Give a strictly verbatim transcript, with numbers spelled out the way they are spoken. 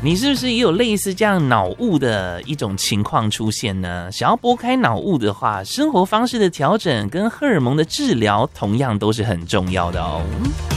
你是不是也有类似这样脑雾的一种情况出现呢？想要拨开脑雾的话，生活方式的调整跟荷尔蒙的治疗同样都是很重要的哦。